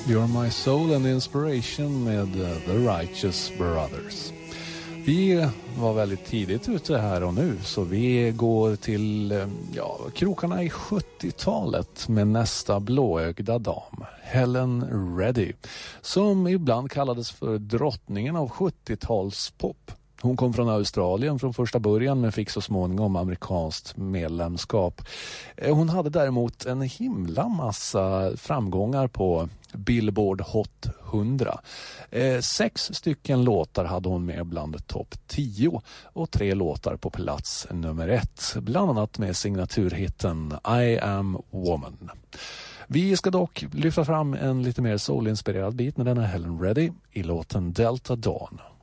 You're My Soul and Inspiration med The Righteous Brothers. Vi var väldigt tidigt ute här och nu, så vi går till krokarna i 70-talet med nästa blåögda dam, Helen Reddy, som ibland kallades för drottningen av 70-talspop. Hon kom från Australien från första början men fick så småningom amerikanskt medlemskap. Hon hade däremot en himla massa framgångar på Billboard Hot 100. 6 stycken låtar hade hon med bland topp 10 och 3 låtar på plats nummer 1. Bland annat med signaturhitten I Am Woman. Vi ska dock lyfta fram en lite mer soulinspirerad bit med denna Helen Reddy i låten Delta Dawn.